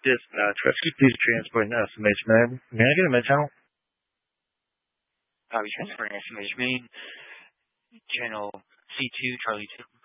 Yes, traffic please transport SMH man. May I get a med channel? We transfer an SMH main, channel C2, Charlie 2.